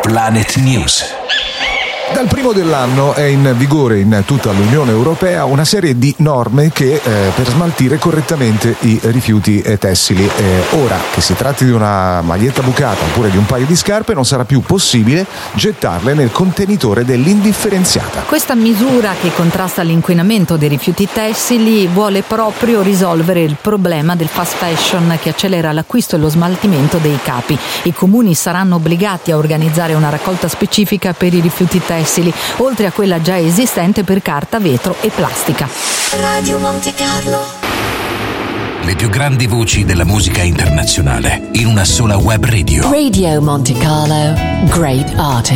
Planet News. Dal primo dell'anno è in vigore in tutta l'Unione Europea una serie di norme che per smaltire correttamente i rifiuti tessili. Ora, che si tratti di una maglietta bucata oppure di un paio di scarpe, non sarà più possibile gettarle nel contenitore dell'indifferenziata. Questa misura, che contrasta l'inquinamento dei rifiuti tessili, vuole proprio risolvere il problema del fast fashion che accelera l'acquisto e lo smaltimento dei capi. I comuni saranno obbligati a organizzare una raccolta specifica per i rifiuti tessili, oltre a quella già esistente per carta, vetro e plastica. Radio Monte Carlo. Le più grandi voci della musica internazionale in una sola web radio. Radio Monte Carlo, great artists.